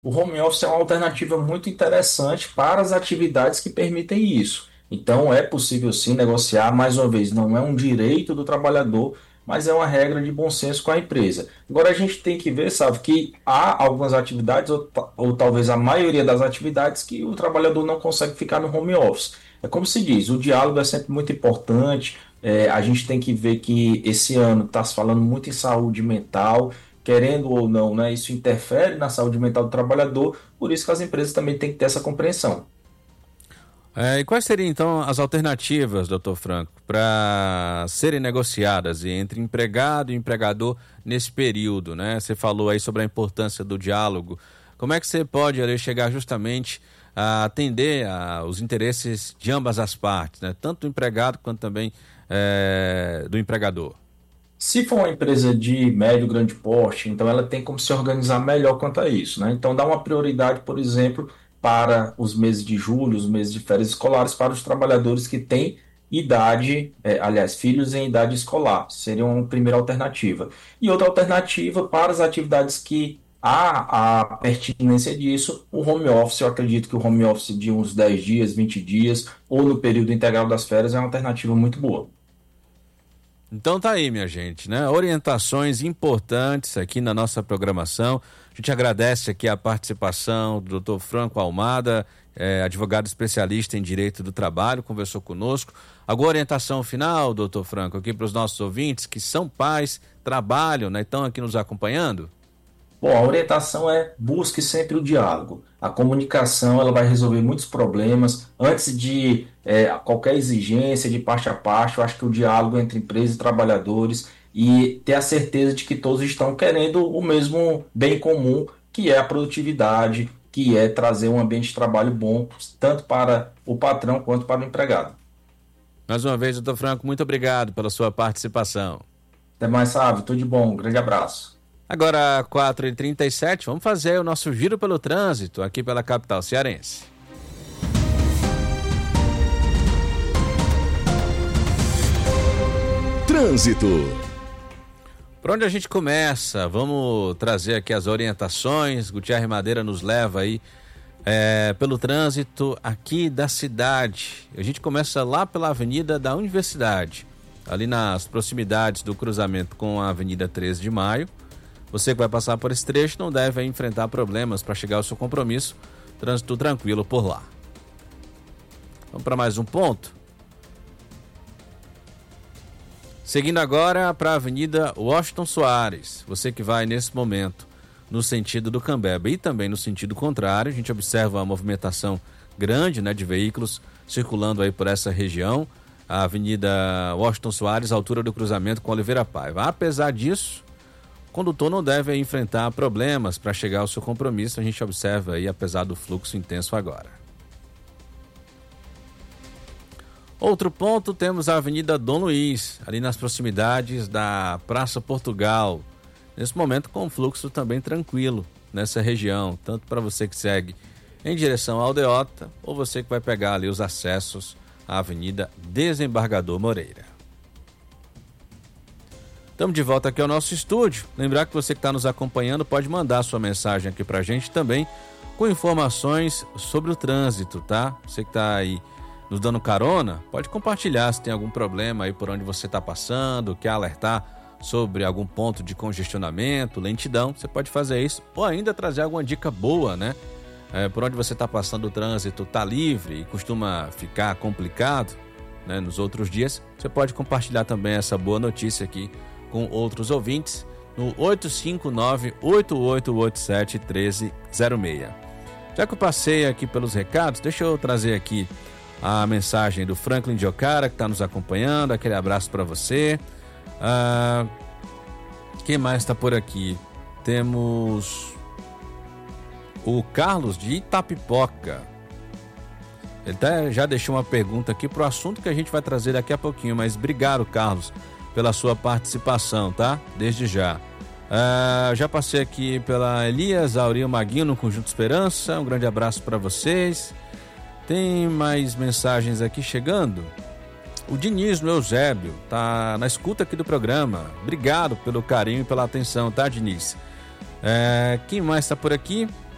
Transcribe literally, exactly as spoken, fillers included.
O home office é uma alternativa muito interessante para as atividades que permitem isso. Então, é possível sim negociar, mais uma vez, não é um direito do trabalhador, mas é uma regra de bom senso com a empresa. Agora, a gente tem que ver, sabe, que há algumas atividades, ou, ta- ou talvez a maioria das atividades, que o trabalhador não consegue ficar no home office. É como se diz, o diálogo é sempre muito importante. É, a gente tem que ver que esse ano está se falando muito em saúde mental, querendo ou não, né? Isso interfere na saúde mental do trabalhador, por isso que as empresas também têm que ter essa compreensão. É, e quais seriam então as alternativas, doutor Franco, para serem negociadas entre empregado e empregador nesse período, né? Você falou aí sobre a importância do diálogo. Como é que você pode ali, chegar justamente a atender a, os interesses de ambas as partes, né? Tanto do empregado quanto também é, do empregador? Se for uma empresa de médio, grande porte, então ela tem como se organizar melhor quanto a isso, né? Então dá uma prioridade, por exemplo, para os meses de julho, os meses de férias escolares, para os trabalhadores que têm idade, eh, aliás, filhos em idade escolar, seria uma primeira alternativa. E outra alternativa para as atividades que há a pertinência disso, o home office, eu acredito que o home office de uns dez dias, vinte dias, ou no período integral das férias é uma alternativa muito boa. Então tá aí, minha gente, né? Orientações importantes aqui na nossa programação. A gente agradece aqui a participação do doutor Franco Almada, eh, advogado especialista em direito do trabalho, conversou conosco. Agora, orientação final, doutor Franco, aqui para os nossos ouvintes que são pais, trabalham, né? Estão aqui nos acompanhando. Bom, a orientação é busque sempre o diálogo. A comunicação ela vai resolver muitos problemas. Antes de é, qualquer exigência de parte a parte, eu acho que o diálogo entre empresa e trabalhadores e ter a certeza de que todos estão querendo o mesmo bem comum, que é a produtividade, que é trazer um ambiente de trabalho bom, tanto para o patrão quanto para o empregado. Mais uma vez, doutor Franco, muito obrigado pela sua participação. Até mais, Sávio. Tudo de bom. Um grande abraço. Agora, quatro e trinta e sete, vamos fazer o nosso giro pelo trânsito aqui pela capital cearense. Trânsito. Por onde a gente começa? Vamos trazer aqui as orientações. Gutierre Madeira nos leva aí é, pelo trânsito aqui da cidade. A gente começa lá pela Avenida da Universidade, ali nas proximidades do cruzamento com a Avenida treze de Maio. Você que vai passar por esse trecho não deve enfrentar problemas para chegar ao seu compromisso. Trânsito tranquilo por lá. Vamos para mais um ponto. Seguindo agora para a Avenida Washington Soares. Você que vai nesse momento no sentido do Cambeba e também no sentido contrário, a gente observa uma movimentação grande, né, de veículos circulando aí por essa região. A Avenida Washington Soares, altura do cruzamento com Oliveira Paiva. Apesar disso, o condutor não deve enfrentar problemas para chegar ao seu compromisso. A gente observa aí, apesar do fluxo intenso agora. Outro ponto, temos a Avenida Dom Luiz, ali nas proximidades da Praça Portugal. Nesse momento, com fluxo também tranquilo nessa região, tanto para você que segue em direção ao Aldeota, ou você que vai pegar ali os acessos à Avenida Desembargador Moreira. Estamos de volta aqui ao nosso estúdio. Lembrar que você que está nos acompanhando pode mandar sua mensagem aqui para a gente também, com informações sobre o trânsito, tá? Você que está aí nos dando carona, pode compartilhar se tem algum problema aí por onde você está passando, quer alertar sobre algum ponto de congestionamento, lentidão, você pode fazer isso, ou ainda trazer alguma dica boa, né? É, por onde você está passando o trânsito está livre e costuma ficar complicado, né, nos outros dias, você pode compartilhar também essa boa notícia aqui com outros ouvintes no oito cinco nove, oito oito oito sete, um três zero seis. Já que eu passei aqui pelos recados, deixa eu trazer aqui a mensagem do Franklin de Ocara, que está nos acompanhando. Aquele abraço para você. Ah, quem mais está por aqui? Temos o Carlos de Itapipoca. Ele até já deixou uma pergunta aqui para o assunto que a gente vai trazer daqui a pouquinho, mas obrigado, Carlos, pela sua participação, tá? Desde já. Ah, já passei aqui pela Elias Aurinho Maguinho no Conjunto Esperança. Um grande abraço para vocês. Tem mais mensagens aqui chegando. O Diniz no Eusébio tá na escuta aqui do programa. Obrigado pelo carinho e pela atenção, tá, Diniz? É, quem mais está por aqui?